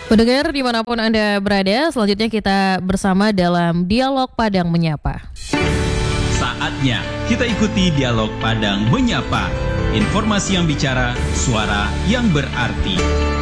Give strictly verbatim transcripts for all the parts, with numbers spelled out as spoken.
Pendengar dimanapun Anda berada, selanjutnya kita bersama dalam Dialog Padang Menyapa. Saatnya kita ikuti Dialog Padang Menyapa. Informasi yang bicara, suara yang berarti.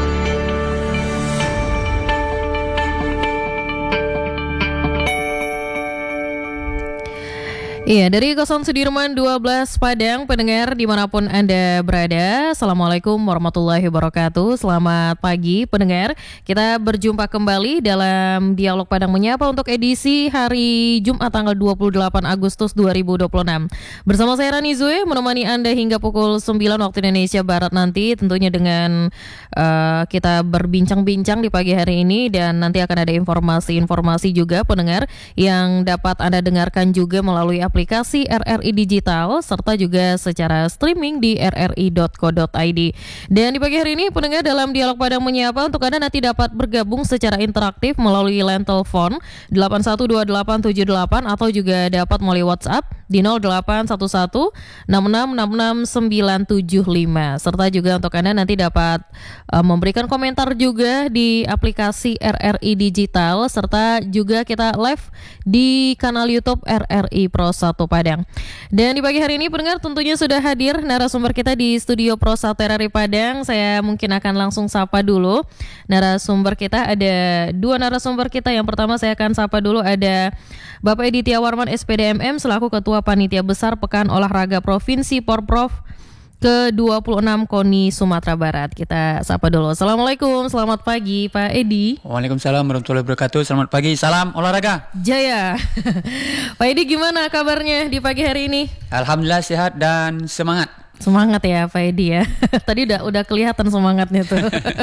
Iya, dari Kawasan Sudirman dua belas Padang, pendengar dimanapun Anda berada, Assalamualaikum warahmatullahi wabarakatuh. Selamat pagi pendengar, kita berjumpa kembali dalam Dialog Padang Menyapa untuk edisi hari Jumat tanggal dua puluh delapan Agustus dua ribu dua puluh enam. Bersama saya Rani Zue, menemani Anda hingga pukul sembilan waktu Indonesia Barat nanti, tentunya dengan uh, kita berbincang-bincang di pagi hari ini, dan nanti akan ada informasi-informasi juga pendengar yang dapat Anda dengarkan juga melalui aplikasi aplikasi R R I Digital serta juga secara streaming di r r i dot co dot i d. Dan di pagi hari ini pendengar dalam Dialog Padang Menyapa untuk Anda nanti dapat bergabung secara interaktif melalui line telepon delapan satu dua delapan tujuh delapan atau juga dapat melalui WhatsApp di nol delapan satu satu enam enam enam enam sembilan tujuh lima, serta juga untuk Anda nanti dapat uh, memberikan komentar juga di aplikasi R R I Digital serta juga kita live di kanal YouTube R R I Pro satu Padang. Dan di pagi hari ini pendengar tentunya sudah hadir narasumber kita di studio Pro satu R R I Padang. Saya mungkin akan langsung sapa dulu narasumber kita. Ada dua narasumber kita. Yang pertama saya akan sapa dulu ada Bapak Edi Tiawarman S P D M M selaku Ketua Panitia Besar Pekan Olahraga Provinsi Porprov ke dua puluh enam KONI Sumatera Barat. Kita sapa dulu. Assalamualaikum, selamat pagi Pak Edi. Waalaikumsalam warahmatullahi wabarakatuh. Selamat pagi, salam olahraga Jaya. Pak Edi, gimana kabarnya di pagi hari ini? Alhamdulillah sehat dan semangat. Semangat ya Pak Edi ya. Tadi udah udah kelihatan semangatnya tuh.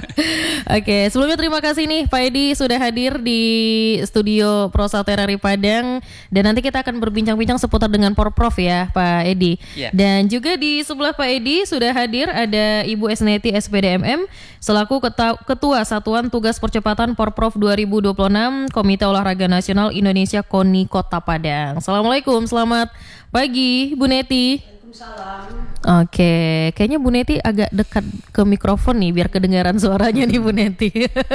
Oke, sebelumnya terima kasih nih Pak Edi sudah hadir di studio Pro satu R R I Padang, dan nanti kita akan berbincang-bincang seputar dengan Porprov ya Pak Edi. Yeah. Dan juga di sebelah Pak Edi sudah hadir ada Ibu Esneti S P D M M selaku Ketua, Ketua Satuan Tugas Percepatan Porprov dua ribu dua puluh enam Komite Olahraga Nasional Indonesia KONI Kota Padang. Assalamualaikum, selamat pagi Bu Neti. Salam. Oke, kayaknya Bu Neti agak dekat ke mikrofon nih biar kedengaran suaranya nih Bu Neti.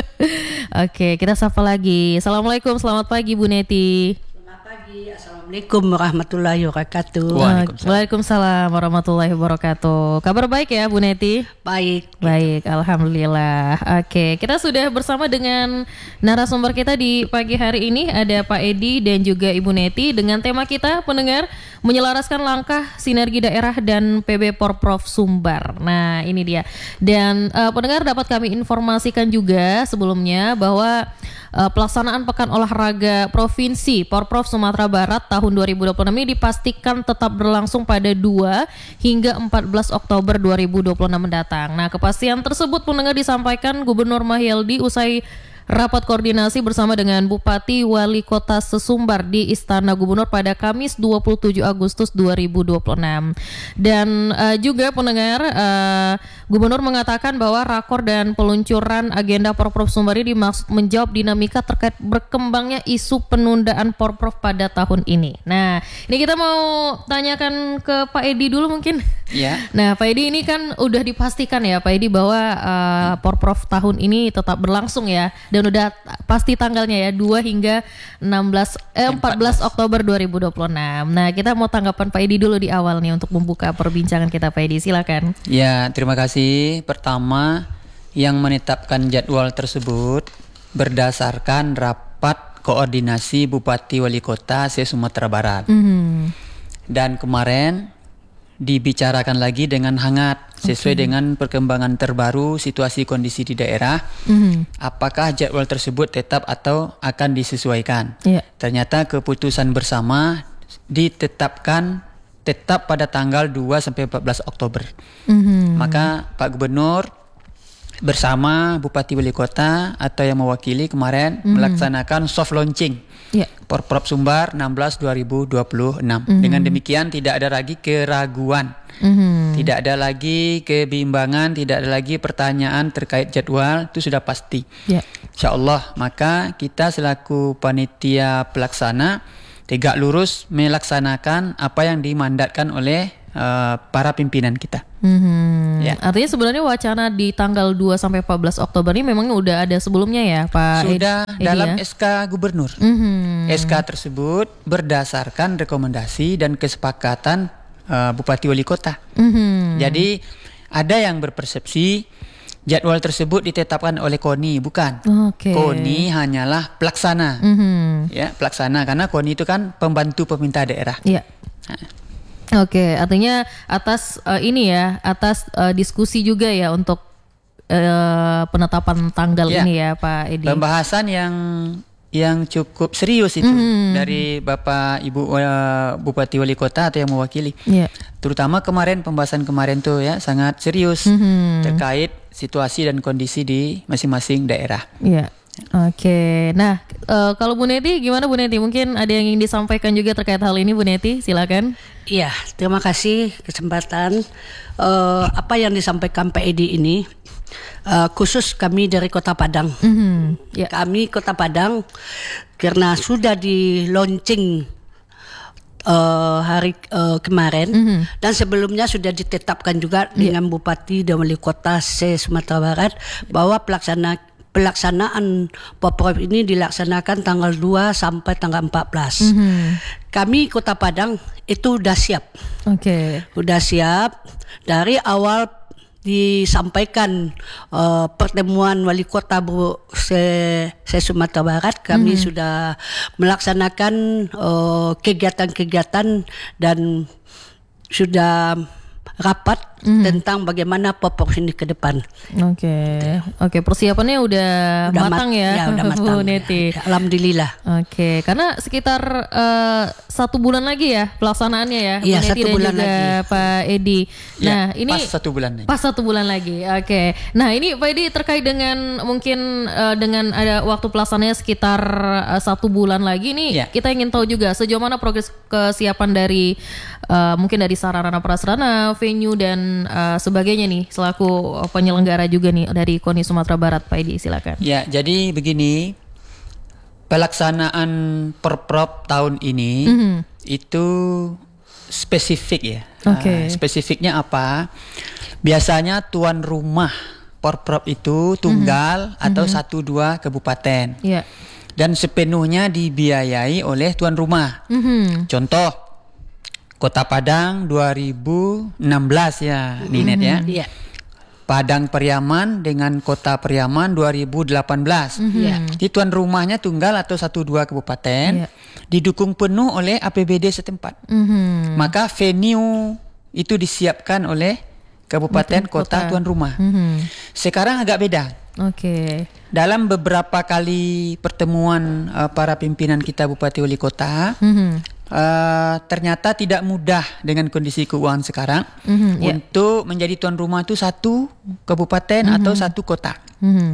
Oke, kita sapa lagi. Assalamualaikum, selamat pagi Bu Neti. Selamat pagi, Assalamualaikum warahmatullahi wabarakatuh. Waalaikumsalam. Waalaikumsalam warahmatullahi wabarakatuh. Kabar baik ya Bu Neti? Baik. Baik, alhamdulillah. Oke, kita sudah bersama dengan narasumber kita di pagi hari ini, ada Pak Edi dan juga Ibu Neti dengan tema kita pendengar menyelaraskan langkah sinergi daerah dan P B Porprov Sumbar. Nah, ini dia. Dan uh, pendengar dapat kami informasikan juga sebelumnya bahwa uh, pelaksanaan Pekan Olahraga Provinsi Porprov Sumatera Barat tahun dua ribu dua puluh enam ini dipastikan tetap berlangsung pada dua hingga empat belas Oktober dua ribu dua puluh enam mendatang. Nah, kepastian tersebut pendengar disampaikan Gubernur Mahyeldi usai rapat koordinasi bersama dengan Bupati Wali Kota Sesumbar di Istana Gubernur pada Kamis dua puluh tujuh Agustus dua ribu dua puluh enam. Dan uh, juga pendengar, uh, Gubernur mengatakan bahwa rakor dan peluncuran agenda Porprov Sumbar ini dimaksud menjawab dinamika terkait berkembangnya isu penundaan Porprov pada tahun ini. Nah, ini kita mau tanyakan ke Pak Edi dulu mungkin. Ya. Nah, Pak Edi, ini kan udah dipastikan ya Pak Edi bahwa uh, Porprov tahun ini tetap berlangsung ya. Dan udah pasti tanggalnya ya dua hingga enam belas eh, empat belas Oktober dua ribu dua puluh enam. Nah, kita mau tanggapan Pak Edi dulu di awal nih untuk membuka perbincangan kita Pak Edi, silakan. Ya, terima kasih. Pertama, yang menetapkan jadwal tersebut berdasarkan rapat koordinasi Bupati Wali Kota se-Sumatera Barat. Mm-hmm. Dan kemarin dibicarakan lagi dengan hangat sesuai okay. dengan perkembangan terbaru situasi kondisi di daerah. Mm-hmm. Apakah jadwal tersebut tetap atau akan disesuaikan? Yeah. Ternyata keputusan bersama ditetapkan tetap pada tanggal dua sampai empat belas Oktober. Mm-hmm. Maka Pak Gubernur bersama Bupati Wali Kota atau yang mewakili kemarin mm-hmm. melaksanakan soft launching. Yeah. Porprov Sumbar enam belas dua ribu dua puluh enam. Mm-hmm. Dengan demikian tidak ada lagi keraguan, mm-hmm. tidak ada lagi kebimbangan, tidak ada lagi pertanyaan terkait jadwal, itu sudah pasti. Yeah. InsyaAllah, maka kita selaku panitia pelaksana tegak lurus melaksanakan apa yang dimandatkan oleh uh, para pimpinan kita. Hmm. Ya. Artinya sebenarnya wacana di tanggal dua sampai empat belas Oktober ini memang udah ada sebelumnya ya Pak Sudah Edi, dalam ya? S K Gubernur. Mhm. S K tersebut berdasarkan rekomendasi dan kesepakatan uh, Bupati Wali Kota. Mhm. Jadi ada yang berpersepsi jadwal tersebut ditetapkan oleh KONI, bukan. Oke. KONI hanyalah pelaksana. Mhm. Ya, pelaksana karena KONI itu kan pembantu pemerintah daerah. Iya. Oke, artinya atas uh, ini ya, atas uh, diskusi juga ya untuk uh, penetapan tanggal Ya. ini ya Pak Edi. Pembahasan yang yang cukup serius itu Mhm. dari Bapak Ibu uh, Bupati Wali Kota atau yang mewakili. Iya. Terutama kemarin pembahasan kemarin tuh ya sangat serius Mhm. terkait situasi dan kondisi di masing-masing daerah. Iya. Oke. Nah, uh, kalau Bu Neti gimana Bu Neti? Mungkin ada yang ingin disampaikan juga terkait hal ini Bu Neti, silakan. Iya, terima kasih kesempatan. Eh, apa yang disampaikan Pak Edi ini, eh, khusus kami dari Kota Padang. Mhm. Ya. Kami Kota Padang karena sudah di launching eh, hari eh, kemarin Mhm. dan sebelumnya sudah ditetapkan juga dengan Bupati dan Wali Kota se Sumatera Barat bahwa pelaksana pelaksanaan Poprov ini dilaksanakan tanggal dua sampai tanggal empat belas. Mhm. Kami Kota Padang itu udah siap. Oke. Udah siap dari awal disampaikan eh, pertemuan wali kota Bu se, se Sumatera Barat, kami Mhm. sudah melaksanakan eh, kegiatan-kegiatan dan sudah rapat Mhm. tentang bagaimana Poprov ini ke depan. Oke. Oke, persiapannya udah, Udah matang mat- ya, ya, udah Bu matang. Neti. Ya, alhamdulillah. Oke, karena sekitar eh, satu bulan lagi ya pelaksanaannya ya, Iya, Bu Neti satu dan bulan juga lagi. Pak Edi. Ya, Nah, ini pas satu bulan lagi. Pas satu bulan lagi. Oke. Nah, ini Pak Edi terkait dengan mungkin eh, dengan ada waktu pelaksanaannya sekitar eh, satu bulan lagi nih, Ya. kita ingin tahu juga sejauh mana progres kesiapan dari eh, mungkin dari sarana prasarana, venue dan eh, sebagainya nih selaku penyelenggara juga nih dari KONI Sumatera Barat, Pak Edi, silakan. Ya, jadi begini, pelaksanaan Porprov tahun ini Mhm. itu spesifik ya. Oke. Ah, spesifiknya apa? Biasanya tuan rumah Porprov itu tunggal atau satu dua kabupaten Ya. dan sepenuhnya dibiayai oleh tuan rumah. Mhm. Contoh Kota Padang dua ribu enam belas ya, Ninet ya. Iya. Padang Pariaman dengan Kota Pariaman dua ribu delapan belas. Iya. Jadi tuan rumahnya tunggal atau satu dua kabupaten Iya. didukung penuh oleh A P B D setempat. Mhm. Maka venue itu disiapkan oleh kabupaten kota, tuan rumah. Mhm. Sekarang agak beda. Oke. Dalam beberapa kali pertemuan uh, para pimpinan kita Bupati Wali Kota, Mhm. uh, ternyata tidak mudah dengan kondisi keuangan sekarang Mhm, ya. untuk menjadi tuan rumah itu satu kabupaten atau satu kota. Mhm.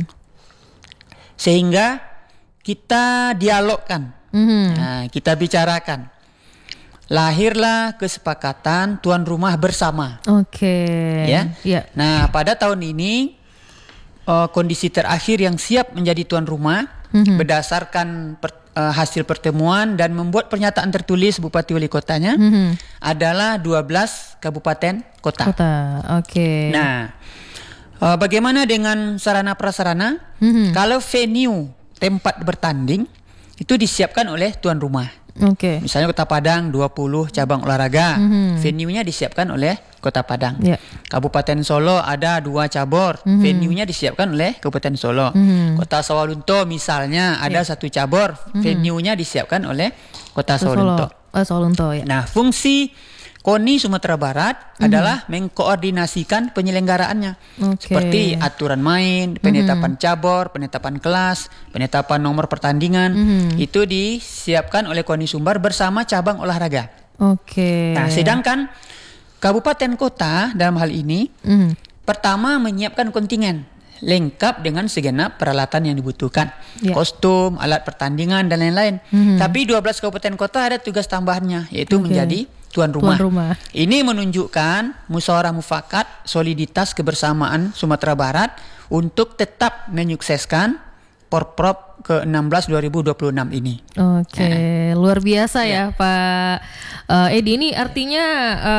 Sehingga kita dialogkan, Mhm. nah, kita bicarakan. Lahirlah kesepakatan tuan rumah bersama. Oke. Ya. Ya. Nah, pada tahun ini uh, kondisi terakhir yang siap menjadi tuan rumah Mhm. berdasarkan per- uh, hasil pertemuan dan membuat pernyataan tertulis Bupati Wali Kotanya Mhm. adalah dua belas kabupaten kota. Kota. Oke. Nah, uh, bagaimana dengan sarana prasarana? Mhm. Kalau venue tempat bertanding itu disiapkan oleh tuan rumah. Oke. Misalnya Kota Padang dua puluh cabang olahraga, Mhm. venue-nya disiapkan oleh Kota Padang. Ya. Kabupaten Solo ada dua cabur, Mhm. venue-nya disiapkan oleh Kabupaten Solo. Mhm. Kota Sawalunto misalnya ada satu cabur, venue-nya disiapkan oleh Kota Solo. Sawalunto. Oh, Sawalunto ya. Nah, fungsi KONI Sumatera Barat adalah mengkoordinasikan penyelenggaraannya. Oke. Seperti aturan main, penetapan cabur, penetapan kelas, penetapan nomor pertandingan. Mhm. Itu disiapkan oleh KONI Sumbar bersama cabang olahraga. Oke. Nah, sedangkan kabupaten kota dalam hal ini Mhm. pertama menyiapkan kontingen lengkap dengan segenap peralatan yang dibutuhkan, Ya. kostum, alat pertandingan dan lain-lain. Mhm. Tapi dua belas kabupaten kota ada tugas tambahannya, yaitu Oke. menjadi tuan rumah. Tuan rumah. Ini menunjukkan musyawarah mufakat, soliditas kebersamaan Sumatera Barat untuk tetap menyukseskan Porprov ke enam belas dua ribu dua puluh enam ini. Oke, luar biasa ya, Pak eh, Edi. Ini artinya eh,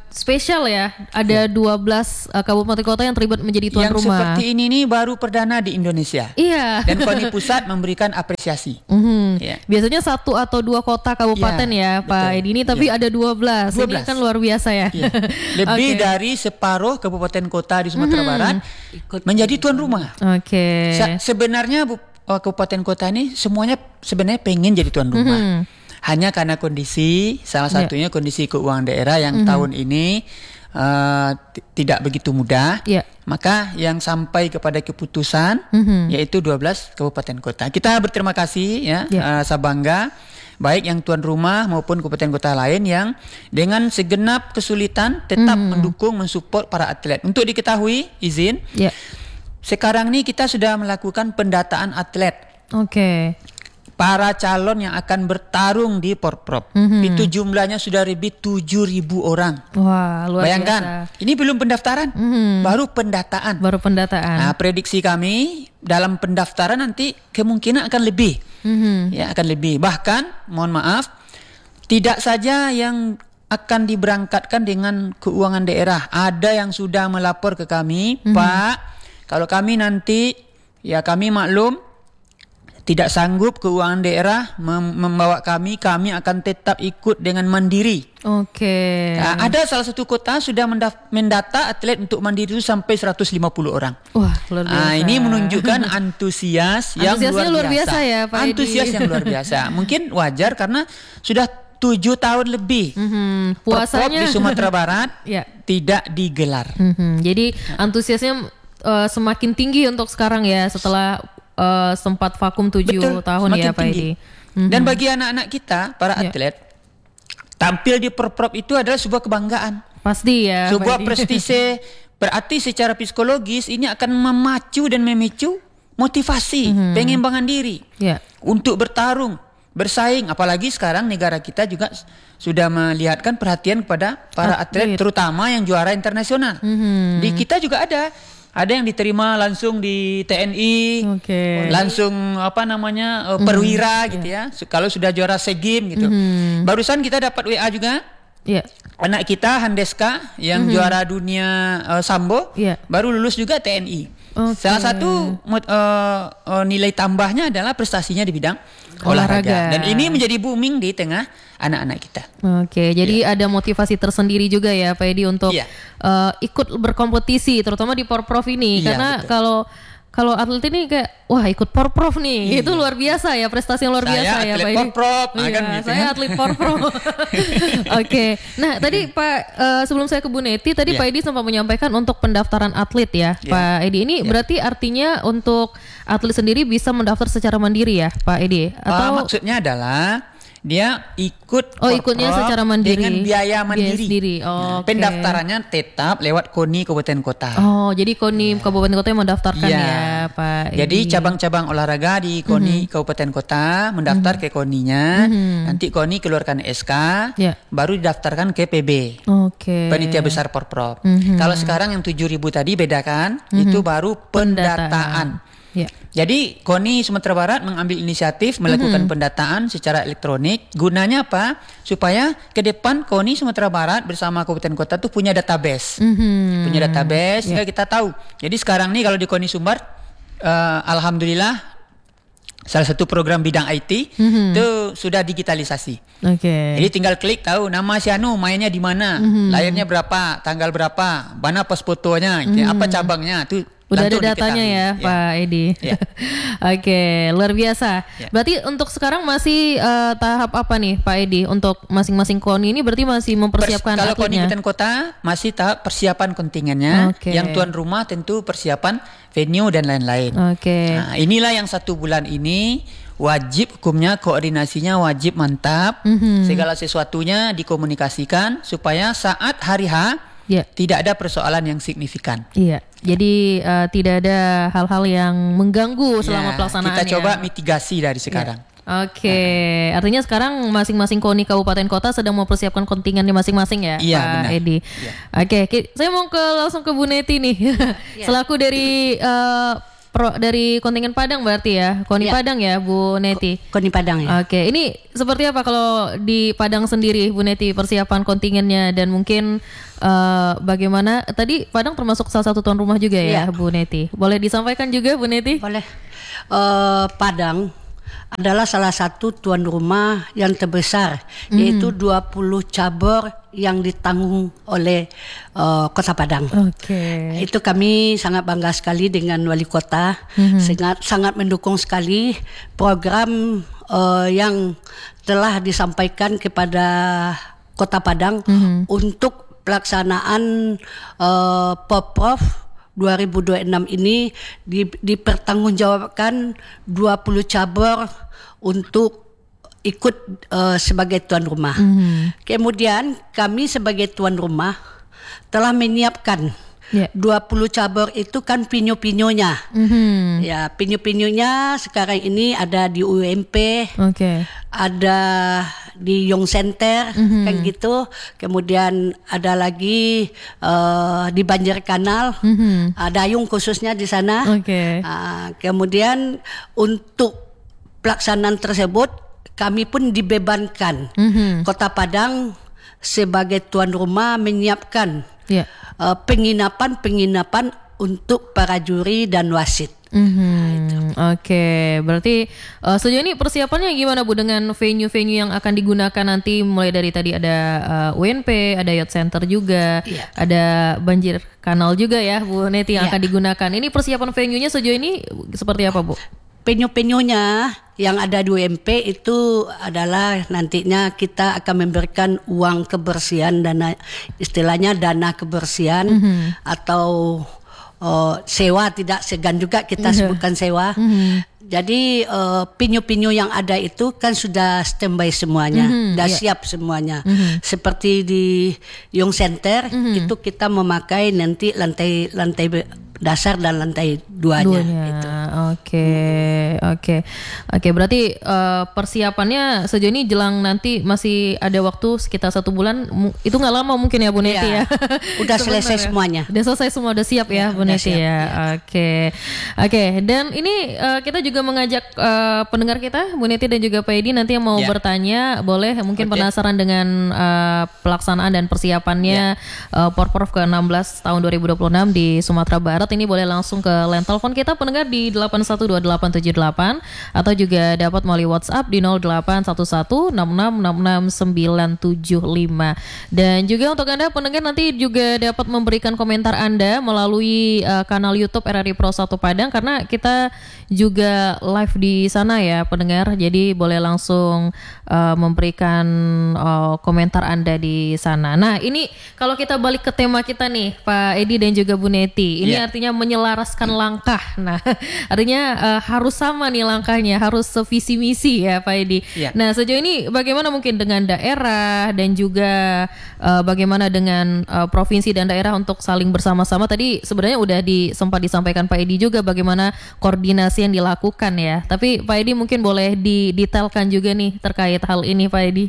spesial ya. Ada dua belas uh, kabupaten kota yang terlibat menjadi tuan Yang rumah. seperti ini nih baru perdana di Indonesia. Iya. Dan KONI pusat memberikan apresiasi. Mhm. Ya. Biasanya satu atau dua kota kabupaten ya, Ya, Pak betul. Edi ini, tapi Ya. ada dua belas. dua Ini belas. kan luar biasa ya. Ya. Lebih Oke. dari separuh kabupaten kota di Sumatera Barat Ikut menjadi tuan rumah. Oke. Sa- sebenarnya bu- uh, kabupaten kota ini semuanya sebenarnya pengen jadi tuan rumah. Mhm. Hanya karena kondisi, salah Ya. satunya kondisi keuangan daerah yang tahun ini uh, t- tidak begitu mudah. Ya. Maka yang sampai kepada keputusan Mhm. yaitu dua belas kabupaten kota. Kita berterima kasih ya, Ya. uh, Sabangga, baik yang tuan rumah maupun kabupaten kota lain yang dengan segenap kesulitan tetap mendukung, mensupport para atlet. Untuk diketahui, izin, Ya. sekarang ini kita sudah melakukan pendataan atlet. Oke. Para calon yang akan bertarung di Porprov. Mhm. Itu jumlahnya sudah lebih tujuh ribu orang. Wah, luar Bayangkan, biasa. ini belum pendaftaran, Mhm. baru pendataan. Baru pendataan. Nah, prediksi kami dalam pendaftaran nanti kemungkinan akan lebih. Mhm. Ya, akan lebih. Bahkan, mohon maaf, tidak saja yang akan diberangkatkan dengan keuangan daerah. Ada yang sudah melapor ke kami, Pak, kalau kami nanti, ya kami maklum, tidak sanggup keuangan daerah mem- membawa kami, kami akan tetap ikut dengan mandiri. Oke. Nah, ada salah satu kota sudah mendaf- mendata atlet untuk mandiri itu sampai seratus lima puluh orang. Wah, luar biasa. Ah, ini menunjukkan antusias yang Antusiasnya luar luar biasa. biasa ya, Pak Edi. Antusias yang luar biasa. Mungkin wajar karena sudah tujuh tahun lebih Mhm. Porprov Puasanya di Sumatera Barat ya. tidak digelar. Mhm. Jadi antusiasnya uh, semakin tinggi untuk sekarang ya, setelah uh, sempat vakum tujuh Betul, tahun semakin ya, Pak tinggi. Edi. Mhm. Dan bagi anak-anak kita, para Ya. atlet, tampil di Porprov itu adalah sebuah kebanggaan, Pasti ya, Pak sebuah Edi. prestise. Berarti secara psikologis ini akan memacu dan memicu motivasi, pengembangan diri Ya. untuk bertarung, bersaing. Apalagi sekarang negara kita juga s- sudah melihatkan perhatian kepada para atlet, Atlet. terutama yang juara internasional. Mhm. Di kita juga ada, ada yang diterima langsung di T N I, Oke. langsung apa namanya eh, perwira gitu ya. Su- Kalau sudah juara SEA Games gitu. Mhm. Barusan kita dapat W A juga. Ya. Anak kita Handeska yang juara dunia eh, sambo Iya. baru lulus juga T N I. Oke. Salah satu mot- eh, eh, nilai tambahnya adalah prestasinya di bidang olahraga. Olahraga. Dan ini menjadi booming di tengah anak-anak kita. Oke, jadi ada motivasi tersendiri juga ya, Pak Edi, untuk Iya. uh, ikut berkompetisi, terutama di Porprov ini. Iya, Karena betul. kalau kalau atlet ini kayak, wah ikut Porprov nih, itu luar biasa ya, prestasi yang luar Saya biasa ya, atlet Pak Edi. Porprov, ah, Iya, kan gitu saya kan. atlet Porprov. Oke, nah tadi Pak, uh, sebelum saya ke Bu Neti, tadi Iya. Pak Edi sempat menyampaikan untuk pendaftaran atlet ya, Iya. Pak Edi. Ini berarti artinya untuk atlet sendiri bisa mendaftar secara mandiri ya, Pak Edi? Ah, Atau maksudnya adalah dia ikut Oh, ikutnya Porprov secara mandiri. dengan biaya Biaya mandiri. sendiri. Nah, Oke. Pendaftarannya tetap lewat KONI Kabupaten Kota. Oh, jadi KONI Kabupaten Kota yang mendaftarkan Iya. ya, Pak. Jadi Edi. cabang-cabang olahraga di KONI Kabupaten Kota mendaftar ke KONI-nya, nanti KONI keluarkan S K, Ya. baru didaftarkan ke P B. Oke. Panitia Besar Porprov. Mhm. Kalau sekarang yang tujuh ribu tadi bedakan, itu baru pendataan. Ya. Jadi KONI Sumatera Barat mengambil inisiatif melakukan pendataan secara elektronik. Gunanya apa? Supaya ke depan KONI Sumatera Barat bersama kabupaten kota tuh punya database. Mhm. Punya database sehingga kita tahu. Jadi sekarang nih kalau di KONI Sumbar, eh, alhamdulillah salah satu program bidang I T itu sudah digitalisasi. Oke. Jadi tinggal klik tahu nama si Anu mainnya di mana, lahirnya berapa, tanggal berapa, mana pos fotonya, gitu ya, apa cabangnya, tuh Udah ada langsung datanya diketahui. ya, Pak Edi. Ya. Oke, luar biasa. Ya. Berarti untuk sekarang masih eh, tahap apa nih, Pak Edi? Untuk masing-masing KONI ini berarti masih mempersiapkan Pers- kalau KONI atletnya? Kabupaten Kota masih tahap persiapan kontingennya, Oke. yang tuan rumah tentu persiapan venue dan lain-lain. Oke. Nah, inilah yang satu bulan ini wajib hukumnya, koordinasinya wajib mantap, Mhm. segala sesuatunya dikomunikasikan supaya saat hari H Ya. tidak ada persoalan yang signifikan. Iya. Jadi eh, tidak ada hal-hal yang mengganggu selama Ya, pelaksanaan. kita coba mitigasi dari sekarang. Oke, artinya sekarang masing-masing KONI kabupaten kota sedang mempersiapkan kontingennya masing-masing ya, Iya, Pak benar. Edi. Iya. Oke, ki- saya mau ke langsung ke Bu Neti nih, selaku dari eh, pro, dari kontingen Padang berarti ya, Koni Ya. Padang ya Bu Neti. Koni Padang ya. Oke, ini seperti apa kalau di Padang sendiri Bu Neti persiapan kontingennya dan mungkin uh, bagaimana tadi Padang termasuk salah satu tuan rumah juga ya, Ya. Bu Neti. Boleh disampaikan juga Bu Neti? Boleh. Eh, Padang adalah salah satu tuan rumah yang terbesar, yaitu dua puluh cabur yang ditanggung oleh eh, Kota Padang. Oke. Itu kami sangat bangga sekali dengan wali kota, sangat sangat mendukung sekali program eh, yang telah disampaikan kepada Kota Padang untuk pelaksanaan eh, Poprov dua ribu dua puluh enam ini di, dipertanggungjawabkan dua puluh cabur untuk ikut uh, sebagai tuan rumah. Mm-hmm. Kemudian kami sebagai tuan rumah telah menyiapkan Yeah. dua puluh cabur itu kan pinyo-pinyonya. Mhm. Ya, pinyo-pinyonya sekarang ini ada di U M P. Oke. Ada di Young Center, mm-hmm. kan gitu. Kemudian ada lagi uh, di Banjir Kanal, mm-hmm. uh, Dayung khususnya di sana. Oke. Uh, kemudian untuk pelaksanaan tersebut kami pun dibebankan, mm-hmm. Kota Padang sebagai tuan rumah menyiapkan Yeah. uh, penginapan-penginapan untuk para juri dan wasit. Mhm. Oke, berarti uh, sejauh ini persiapannya gimana Bu dengan venue-venue yang akan digunakan nanti, mulai dari tadi ada uh, U N P, ada Yacht Center juga, Iya. ada Banjir Kanal juga ya Bu Neti yang Iya. akan digunakan. Ini persiapan venue-nya sejauh ini seperti apa Bu? Penyu-penyunya yang ada di U M P itu adalah nantinya kita akan memberikan uang kebersihan, dana istilahnya dana kebersihan, mm-hmm. atau uh, sewa, tidak segan juga kita Yeah. sebutkan sewa. Mm-hmm. Jadi uh, penyu-penyu yang ada itu kan sudah standby semuanya, Mm-hmm, sudah yeah. siap semuanya. Mm-hmm. Seperti di Young Center, Mm-hmm. itu kita memakai nanti lantai lantai dasar dan lantai duanya. Duanya. Itu. Oke, oke, oke. Berarti uh, persiapannya sejauh ini jelang nanti masih ada waktu sekitar satu bulan. Mu- Itu nggak lama mungkin ya Bu Neti Iya. ya. Udah selesai Sebentar ya. semuanya. Udah selesai semua, udah siap ya, Ya, Bu udah Neti siap, ya. ya. Oke, oke. Dan ini uh, kita juga mengajak uh, pendengar kita, Bu Neti dan juga Pak Edi, nanti yang mau Ya. bertanya boleh, mungkin Oke. penasaran dengan uh, pelaksanaan dan persiapannya uh, Porprov ke enam belas tahun dua ribu dua puluh enam di Sumatera Barat. Ini boleh langsung ke line telepon kita pendengar di delapan satu dua delapan tujuh delapan atau juga dapat melalui WhatsApp di nol delapan satu satu enam enam enam enam sembilan tujuh lima. Dan juga untuk Anda pendengar nanti juga dapat memberikan komentar Anda melalui uh, kanal YouTube R R I Pro satu Padang, karena kita juga live di sana ya pendengar. Jadi boleh langsung uh, memberikan uh, komentar Anda di sana. Nah, ini kalau kita balik ke tema kita nih Pak Edi dan juga Bu Neti. Ini Yeah. artinya menyelaraskan langkah. Nah, artinya uh, harus sama nih langkahnya, harus sevisi misi ya Pak Edi. Yeah. Nah, sejauh ini bagaimana mungkin dengan daerah dan juga uh, bagaimana dengan uh, provinsi dan daerah untuk saling bersama-sama? Tadi sebenarnya udah di, sempat disampaikan Pak Edi juga bagaimana koordinasi yang dilakukan ya. Tapi Pak Edi mungkin boleh didetailkan juga nih terkait hal ini Pak Edi.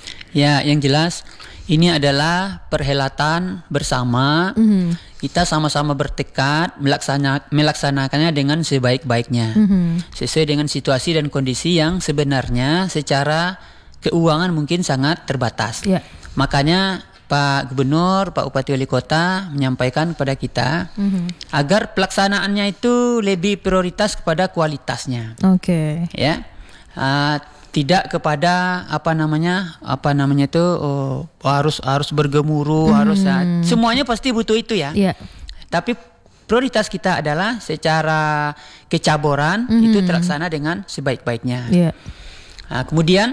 Ya, yang jelas ini adalah perhelatan bersama. Mm-hmm. Kita sama-sama bertekad melaksana, melaksanakannya dengan sebaik-baiknya, Mm-hmm. sesuai dengan situasi dan kondisi yang sebenarnya secara keuangan mungkin sangat terbatas. Ya. Makanya Pak Gubernur, Pak Bupati Wali Kota menyampaikan kepada kita Mm-hmm. agar pelaksanaannya itu lebih prioritas kepada kualitasnya, Oke. ya. Uh, tidak kepada apa namanya apa namanya itu oh, harus harus bergemuruh, harus uh, semuanya pasti butuh itu ya. Iya. Tapi prioritas kita adalah secara kecaboran itu terlaksana dengan sebaik-baiknya. Iya. Nah, kemudian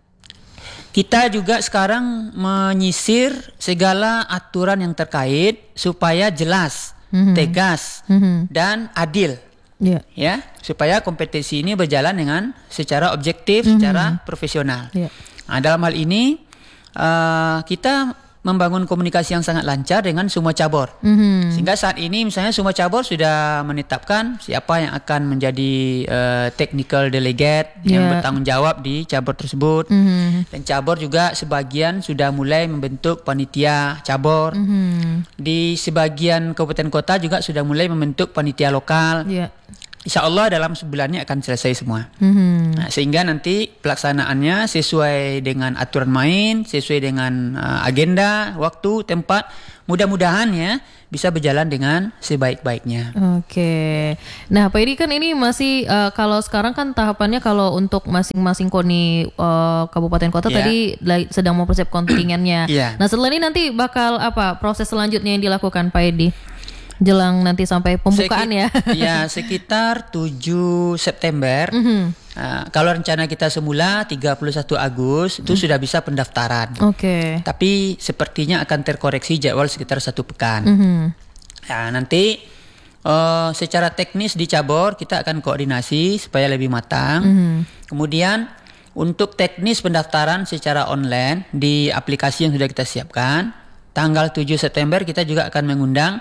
kita juga sekarang menyisir segala aturan yang terkait supaya jelas, tegas, Mhm. dan adil. Iya. Ya, supaya kompetisi ini berjalan dengan secara objektif, secara profesional. Iya. Nah, dalam hal ini uh, kita membangun komunikasi yang sangat lancar dengan semua cabur. Mhm. Sehingga saat ini misalnya semua cabur sudah menetapkan siapa yang akan menjadi uh, technical delegate yang Yeah. bertanggung jawab di cabur tersebut. Mhm. Dan cabur juga sebagian sudah mulai membentuk panitia cabur. Mhm. Di sebagian kabupaten kota juga sudah mulai membentuk panitia lokal. Iya. insya Allah dalam sebulannya akan selesai semua. Mm-hmm. Nah, sehingga nanti pelaksanaannya sesuai dengan aturan main, sesuai dengan uh, agenda, waktu, tempat. Mudah-mudahan ya bisa berjalan dengan sebaik-baiknya. Oke. Nah, Pak Edi kan ini masih uh, kalau sekarang kan tahapannya kalau untuk masing-masing KONI uh, kabupaten kota Yeah. tadi lagi- sedang mempersiapkan kontingennya. Yeah. Nah, setelah ini nanti bakal apa proses selanjutnya yang dilakukan Pak Edi? Jelang nanti sampai pembukaan Seki- ya. Ya, sekitar tujuh September. Uh, kalau rencana kita semula tiga puluh satu Agustus itu sudah bisa pendaftaran. Oke. Tapi sepertinya akan terkoreksi jadwal sekitar satu pekan. Mhm. Nah, nanti uh, secara teknis di cabur kita akan koordinasi supaya lebih matang. Kemudian untuk teknis pendaftaran secara online di aplikasi yang sudah kita siapkan, tanggal tujuh September kita juga akan mengundang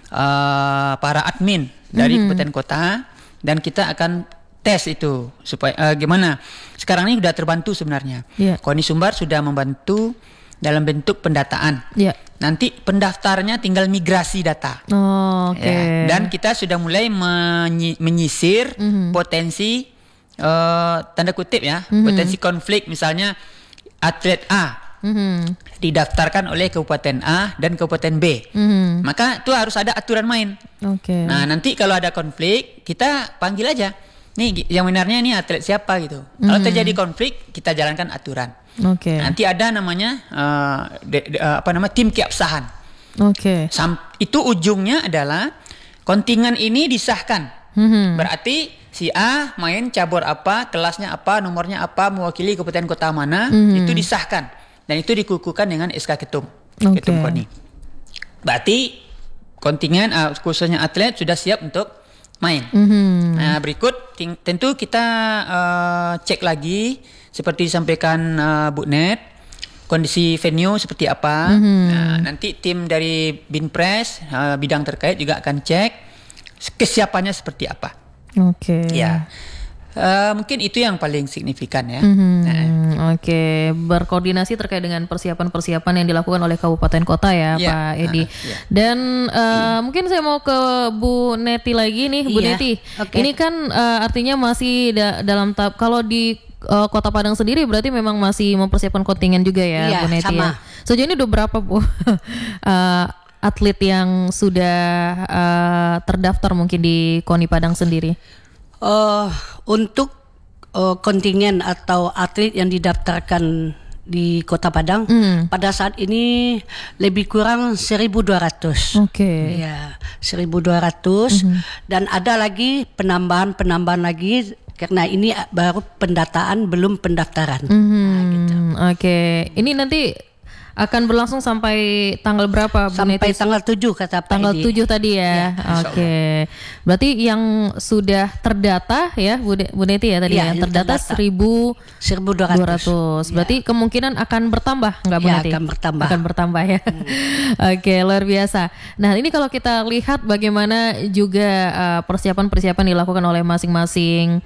uh, para admin dari kabupaten kota dan kita akan tes itu supaya uh, gimana. Sekarang ini sudah terbantu sebenarnya. Iya. KONI Sumbar sudah membantu dalam bentuk pendataan. Ya. Nanti pendaftarnya tinggal migrasi data. Oh, oke. Ya, dan kita sudah mulai menyi- menyisir potensi uh, tanda kutip ya, potensi konflik misalnya atlet A Mhm. didaftarkan oleh kabupaten A dan kabupaten B. Mhm. Maka itu harus ada aturan main. Oke. Nah, nanti kalau ada konflik, kita panggil aja. Nih yang benarnya ini atlet siapa gitu. Kalau terjadi konflik, kita jalankan aturan. Oke. Nanti ada namanya uh, de- de- uh, apa nama tim keabsahan. Oke. Sam- itu ujungnya adalah kontingen ini disahkan. Mhm. Berarti si A main cabur apa, kelasnya apa, nomornya apa, mewakili kabupaten kota mana, itu disahkan dan itu dikukuhkan dengan S K Ketum, Oke. Ketum KONI. Berarti kontingen uh, khususnya atlet sudah siap untuk main. Mhm. Nah, berikut ting- tentu kita uh, cek lagi seperti disampaikan uh, Bu Net, kondisi venue seperti apa. Nah, nanti tim dari Binpres uh, bidang terkait juga akan cek kesiapannya seperti apa. Oke. Ya, uh, mungkin itu yang paling signifikan ya. Mhm. Nah, Oke, berkoordinasi terkait dengan persiapan-persiapan yang dilakukan oleh kabupaten kota ya, Ya, Pak Edi. uh, ya. Dan uh, mungkin saya mau ke Bu Neti lagi nih, Bu Iya, Neti. oke. Ini kan uh, artinya masih da- dalam tahap kalau di uh, Kota Padang sendiri berarti memang masih mempersiapkan kontingen juga ya, Iya, Bu Neti sama. ya. Sejauh ini udah berapa Bu uh, atlet yang sudah uh, terdaftar mungkin di KONI Padang sendiri? Eh, untuk eh, kontingen atau atlet yang didaftarkan di Kota Padang pada saat ini lebih kurang seribu dua ratus. Oke. Ya, seribu dua ratus dan ada lagi penambahan-penambahan lagi karena ini baru pendataan belum pendaftaran. Hmm, Oke, ini nanti akan berlangsung sampai tanggal berapa, Bu Sampai Neti? tanggal tujuh kata Pak Tanggal Edi. tujuh tadi ya. Oke. Berarti yang sudah terdata ya Bu, De- Bu Neti ya tadi Iya, yang yang terdata terdata. seribu seribu dua dua ratus. ratus. Berarti kemungkinan akan bertambah nggak Bu Ya, Neti? akan bertambah. Akan bertambah ya. Oke, luar biasa. Nah, ini kalau kita lihat bagaimana juga uh, persiapan-persiapan dilakukan oleh masing-masing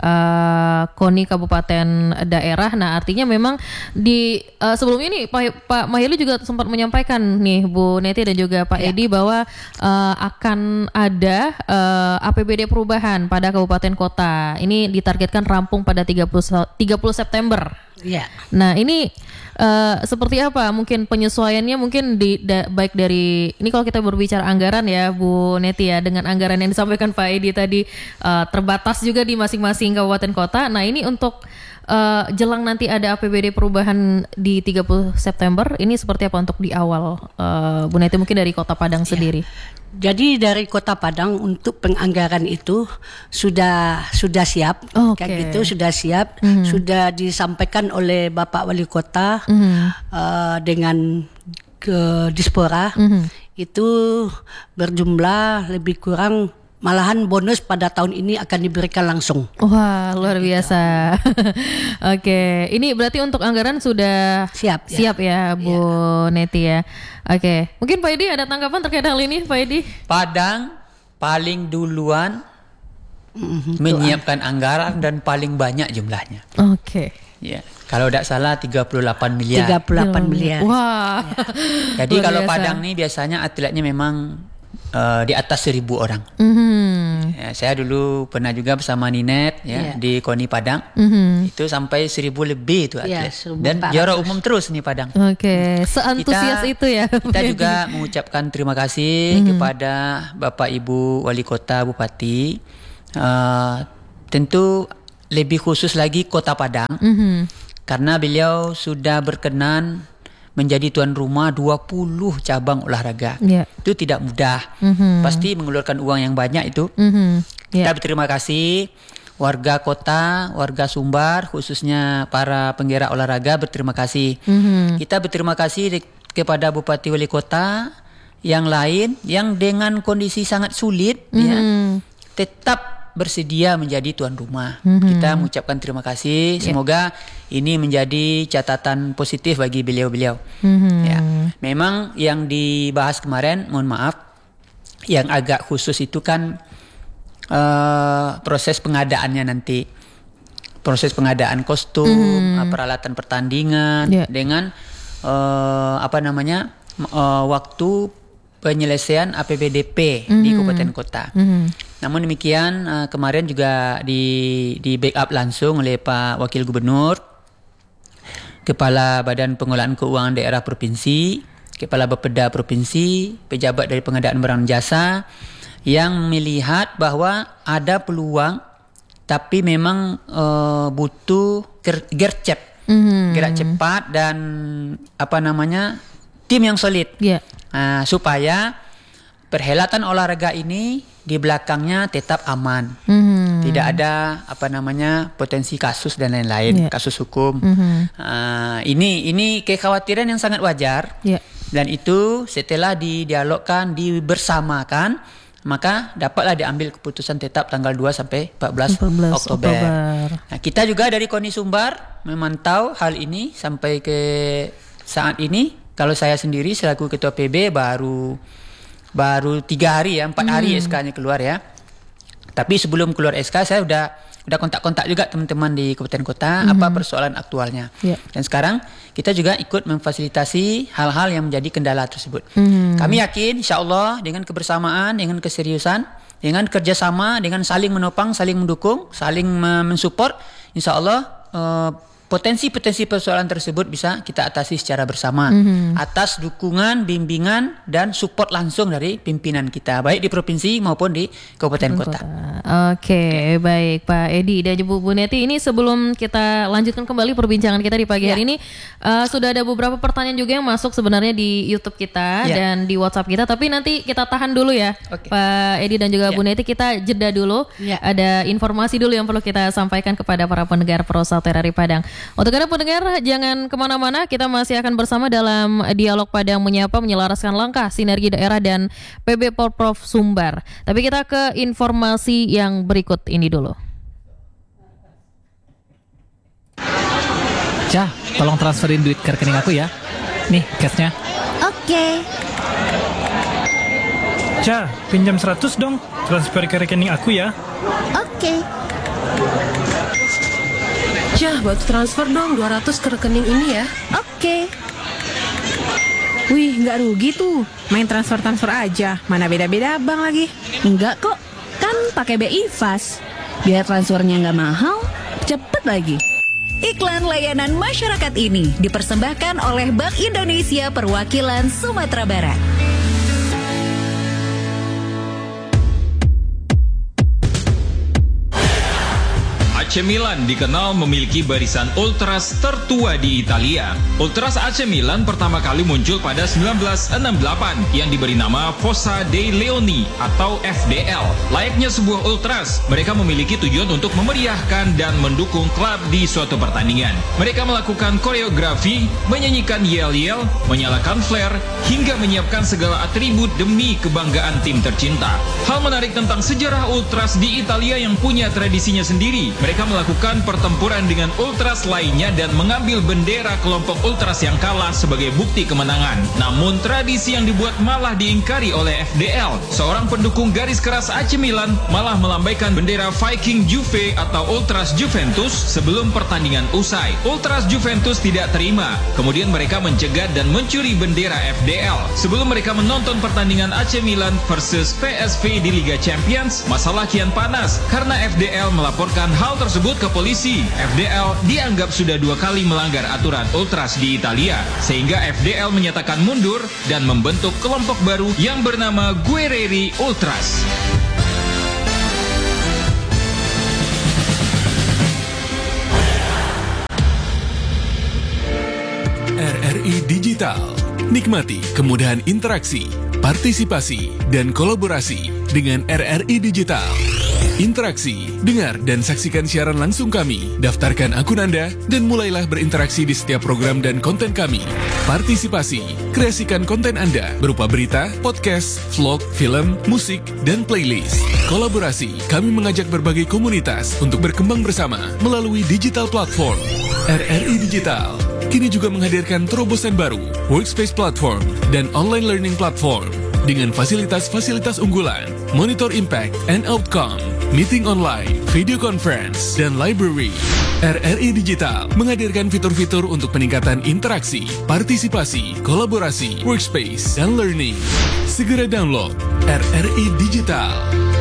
uh, KONI kabupaten daerah. Nah, artinya memang di uh, sebelumnya nih Pak Pak Mahyili juga sempat menyampaikan nih Bu Neti dan juga Pak Edi bahwa uh, akan ada uh, A P B D perubahan pada kabupaten kota. Ini ditargetkan rampung pada tiga puluh September. Ya. Nah, ini uh, seperti apa mungkin penyesuaiannya mungkin di da- baik dari ini kalau kita berbicara anggaran ya Bu Neti ya, dengan anggaran yang disampaikan Pak Edi tadi uh, terbatas juga di masing-masing kabupaten kota. Nah, ini untuk uh, jelang nanti ada A P B D perubahan di tiga puluh September, ini seperti apa untuk di awal uh, Bu Neti mungkin dari Kota Padang sendiri? Jadi dari Kota Padang untuk penganggaran itu sudah sudah siap, Oh, oke. kayak gitu sudah siap, sudah disampaikan oleh Bapak Wali Kota eh, dengan ke Dispora itu berjumlah lebih kurang, malahan bonus pada tahun ini akan diberikan langsung. Wah, luar biasa. Oke, ini berarti untuk anggaran sudah Siap, ya. siap ya, Bu Neti ya. Oke, mungkin Pak Edi ada tanggapan terkait hal ini, Pak Edi? Padang paling duluan menyiapkan anggaran dan paling banyak jumlahnya. Oke. Ya, kalau tidak salah tiga puluh delapan miliar. tiga puluh delapan miliar. Wah. Jadi Luar kalau biasa. Padang nih biasanya atletnya memang uh, di atas seribu orang. Mhm. Ya, saya dulu pernah juga bersama Ninet ya Yeah. di KONI Padang. Mhm. Itu sampai seribu lebih itu Yeah, atlet. seribu Dan empat ratus. juara umum terus nih Padang. Oke, seantusias Kita- itu ya. Kita juga mengucapkan terima kasih kepada Bapak Ibu Wali Kota Bupati. Uh, tentu lebih khusus lagi Kota Padang. Mhm. Karena beliau sudah berkenan menjadi tuan rumah dua puluh cabang olahraga. Ya. Itu tidak mudah. Mhm. Pasti mengeluarkan uang yang banyak itu. Mhm. Kita Ya. berterima kasih warga kota, warga Sumbar, khususnya para penggerak olahraga berterima kasih. Mhm. Kita berterima kasih di- kepada Bupati Wali Kota yang lain yang dengan kondisi sangat sulit ya, Mhm. tetap bersedia menjadi tuan rumah. Kita mengucapkan terima kasih. Semoga ini menjadi catatan positif bagi beliau-beliau. Mhm. Ya. Memang yang dibahas kemarin, mohon maaf, yang agak khusus itu kan eh, proses pengadaannya nanti. Proses pengadaan kostum, eh, peralatan pertandingan Ya. dengan eh, apa namanya? m- eh, waktu penyelesaian A P B D P di kabupaten kota. Mhm. Namun demikian eh, kemarin juga di di backup langsung oleh Pak Wakil Gubernur, Kepala Badan Pengelolaan Keuangan Daerah Provinsi, Kepala Bapeda Provinsi, pejabat dari pengadaan barang jasa yang melihat bahwa ada peluang tapi memang eh, butuh ger- gercep, Mhm. gerak cepat dan apa namanya tim yang solid. Ya. Nah, supaya perhelatan olahraga ini di belakangnya tetap aman. Mhm. Tidak ada apa namanya potensi kasus dan lain-lain, Ya. kasus hukum. Mhm. Ah, ini ini kekhawatiran yang sangat wajar. Ya. Dan itu setelah didialogkan, dibersamakan, maka dapatlah diambil keputusan tetap tanggal dua sampai empat belas empat belas Oktober. Oktober. Nah, kita juga dari KONI Sumbar memantau hal ini sampai ke saat ini. Kalau saya sendiri selaku Ketua P B baru baru tiga hari ya, empat hari S K-nya keluar ya. Tapi sebelum keluar S K saya udah udah kontak-kontak juga teman-teman di kabupaten kota apa persoalan aktualnya. Ya. Dan sekarang kita juga ikut memfasilitasi hal-hal yang menjadi kendala tersebut. Mhm. Kami yakin insya Allah dengan kebersamaan, dengan keseriusan, dengan kerjasama, dengan saling menopang, saling mendukung, saling me- mensupport, insya Allah eh, potensi-potensi persoalan tersebut bisa kita atasi secara bersama atas dukungan, bimbingan dan support langsung dari pimpinan kita baik di provinsi maupun di kabupaten kota. Oke, baik Pak Edi dan Ibu Bu Neti. Ini sebelum kita lanjutkan kembali perbincangan kita di pagi hari ini, eh, sudah ada beberapa pertanyaan juga yang masuk sebenarnya di YouTube kita Ya. dan di WhatsApp kita. Tapi nanti kita tahan dulu ya, Oke. Pak Edi dan juga Ya. Bu Neti. Kita jeda dulu. Ya. Ada informasi dulu yang perlu kita sampaikan kepada para pendengar Prosa Terari Padang. Untuk Anda pendengar, jangan kemana-mana. Kita masih akan bersama dalam Dialog Padang Menyapa, menyelaraskan langkah sinergi daerah dan P B Porprov Sumbar. Tapi kita ke informasi yang berikut ini dulu. Cah, tolong transferin duit ke rekening aku ya. Nih, cashnya. Oke. Ca, pinjam seratus dong. Transfer ke rekening aku ya. Oke. Cah, bantu transfer dong dua ratus ke rekening ini ya. Oke. Wih, nggak rugi tuh. Main transfer-transfer aja. Mana beda-beda bang lagi. Enggak kok. Kan pakai B I Fast. Biar transfernya nggak mahal, cepet lagi. Iklan layanan masyarakat ini dipersembahkan oleh Bank Indonesia Perwakilan Sumatera Barat. A C Milan dikenal memiliki barisan ultras tertua di Italia. Ultras A C Milan pertama kali muncul pada seribu sembilan ratus enam puluh delapan yang diberi nama Fossa dei Leoni atau F D L. Layaknya sebuah ultras, mereka memiliki tujuan untuk memeriahkan dan mendukung klub di suatu pertandingan. Mereka melakukan koreografi, menyanyikan yel-yel, menyalakan flare, hingga menyiapkan segala atribut demi kebanggaan tim tercinta. Hal menarik tentang sejarah ultras di Italia yang punya tradisinya sendiri. Mereka mereka melakukan pertempuran dengan ultras lainnya dan mengambil bendera kelompok ultras yang kalah sebagai bukti kemenangan. Namun tradisi yang dibuat malah diingkari oleh F D L. Seorang pendukung garis keras A C Milan malah melambaikan bendera Viking Juve atau Ultras Juventus sebelum pertandingan usai. Ultras Juventus tidak terima. Kemudian mereka mencegat dan mencuri bendera F D L. Sebelum mereka menonton pertandingan A C Milan versus P S V di Liga Champions, masalah kian panas karena F D L melaporkan hal tersebut ke polisi. F D L dianggap sudah dua kali melanggar aturan ultras di Italia, sehingga F D L menyatakan mundur dan membentuk kelompok baru yang bernama Guerrieri Ultras. R R I Digital. Nikmati kemudahan interaksi, partisipasi, dan kolaborasi dengan R R I Digital. Interaksi, dengar dan saksikan siaran langsung kami, daftarkan akun Anda, dan mulailah berinteraksi di setiap program dan konten kami. Partisipasi, kreasikan konten Anda berupa berita, podcast, vlog, film, musik, dan playlist. Kolaborasi, kami mengajak berbagai komunitas untuk berkembang bersama melalui digital platform. R R I Digital kini juga menghadirkan terobosan baru, workspace platform, dan online learning platform dengan fasilitas-fasilitas unggulan, monitor impact and outcome, meeting online, video conference, dan library. R R I Digital menghadirkan fitur-fitur untuk peningkatan interaksi, partisipasi, kolaborasi, workspace, dan learning. Segera download R R I Digital.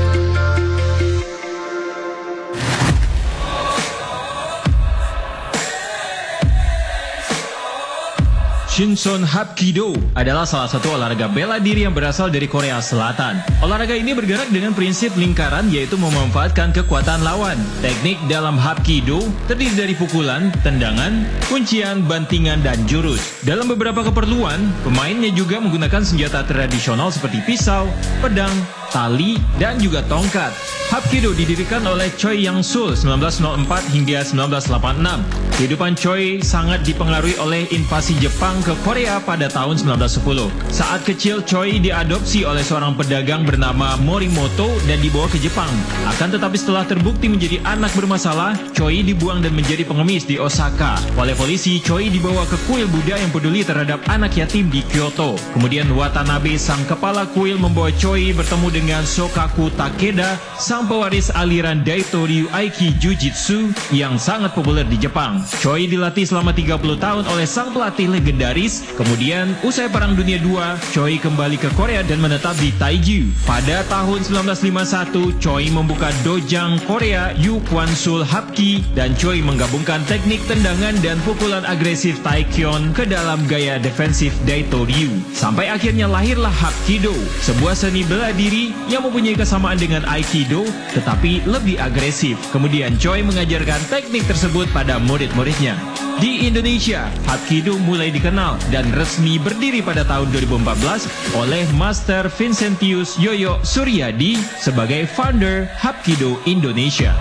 Shinson Hapkido adalah salah satu olahraga bela diri yang berasal dari Korea Selatan. Olahraga ini bergerak dengan prinsip lingkaran, yaitu memanfaatkan kekuatan lawan. Teknik dalam Hapkido terdiri dari pukulan, tendangan, kuncian, bantingan, dan jurus. Dalam beberapa keperluan, pemainnya juga menggunakan senjata tradisional seperti pisau, pedang, tali, dan juga tongkat. Hapkido didirikan oleh Choi Yang-sul sembilan belas nol empat hingga sembilan belas delapan puluh enam. Kehidupan Choi sangat dipengaruhi oleh invasi Jepang ke Korea pada tahun sembilan belas sepuluh. Saat kecil, Choi diadopsi oleh seorang pedagang bernama Morimoto dan dibawa ke Jepang. Akan tetapi setelah terbukti menjadi anak bermasalah, Choi dibuang dan menjadi pengemis di Osaka. Oleh polisi, Choi dibawa ke kuil Buddha yang peduli terhadap anak yatim di Kyoto. Kemudian Watanabe, sang kepala kuil, membawa Choi bertemu dengan Shokaku Takeda, sang pewaris aliran Daito-ryu Aiki Jujitsu yang sangat populer di Jepang. Choi dilatih selama tiga puluh tahun oleh sang pelatih legendaris. Kemudian, usai Perang Dunia kedua, Choi kembali ke Korea dan menetap di Taiju. Pada tahun sembilan belas lima puluh satu, Choi membuka dojang Korea Yu Kwansul Hapki, dan Choi menggabungkan teknik tendangan dan pukulan agresif Taekyon ke dalam gaya defensif Daito-ryu. Sampai akhirnya lahirlah Hapkido, sebuah seni bela diri yang mempunyai kesamaan dengan Aikido, tetapi lebih agresif. Kemudian Choi mengajarkan teknik tersebut pada murid-muridnya. Di Indonesia, Hapkido mulai dikenal dan resmi berdiri pada tahun dua ribu empat belas oleh Master Vincentius Yoyo Suryadi sebagai founder Hapkido Indonesia.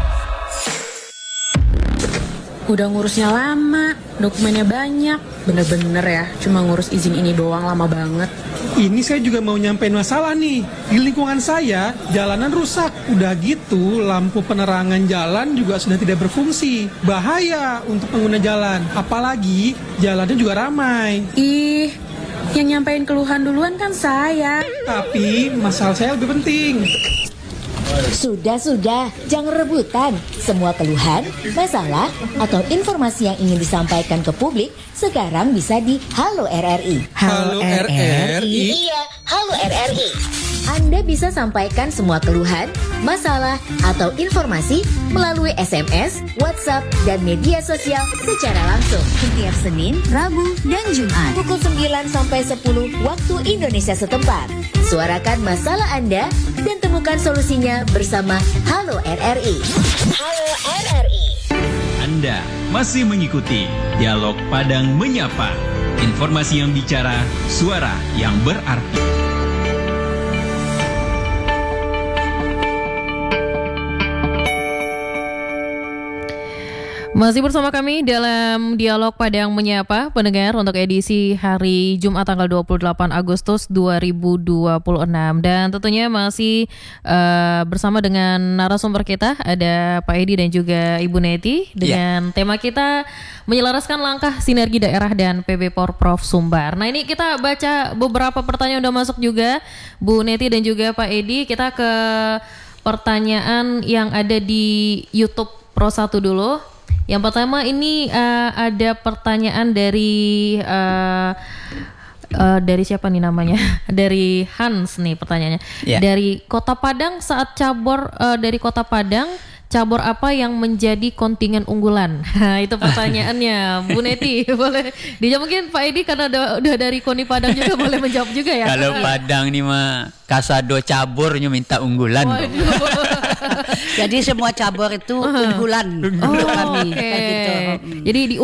Udah ngurusnya lama, dokumennya banyak. Bener-bener ya, cuma ngurus izin ini doang lama banget. Ini saya juga mau nyampein masalah nih. Di lingkungan saya, jalanan rusak. Udah gitu, lampu penerangan jalan juga sudah tidak berfungsi. Bahaya untuk pengguna jalan. Apalagi, jalannya juga ramai. Ih, yang nyampein keluhan duluan kan saya. Tapi, masalah saya lebih penting. Sudah-sudah, jangan rebutan. Semua keluhan, masalah, atau informasi yang ingin disampaikan ke publik sekarang bisa di Halo R R I. Halo R R I? Iya, Halo R R I. Anda bisa sampaikan semua keluhan, masalah, atau informasi melalui S M S, WhatsApp, dan media sosial secara langsung. Setiap Senin, Rabu, dan Jumat pukul sembilan sampai sepuluh waktu Indonesia setempat. Suarakan masalah Anda dan temukan solusinya bersama Halo R R I. Halo R R I. Anda masih mengikuti Dialog Padang Menyapa. Informasi yang bicara, suara yang berarti. Masih bersama kami dalam Dialog Padang Menyapa pendengar untuk edisi hari Jumat tanggal dua puluh delapan Agustus dua ribu dua puluh enam. Dan tentunya masih uh, bersama dengan narasumber kita, ada Pak Edi dan juga Ibu Neti, dengan yeah. tema kita menyelaraskan langkah sinergi daerah dan P B Porprov Sumbar. Nah, ini kita baca beberapa pertanyaan udah masuk juga, Bu Neti dan juga Pak Edi. Kita ke pertanyaan yang ada di YouTube Pro satu dulu. Yang pertama ini uh, ada pertanyaan dari uh, uh, dari siapa nih namanya? Dari Hans nih pertanyaannya. Yeah. Dari Kota Padang, saat cabur uh, dari Kota Padang, cabur apa yang menjadi kontingen unggulan? Nah, itu pertanyaannya. Bu Neti boleh dijawab, mungkin Pak Edi karena udah, udah dari Koni Padang juga boleh menjawab juga ya. Kalau Padang nih mah kasado caburnya minta unggulan. Jadi semua cabur itu unggulan untuk kami. Okay. Gitu. Jadi di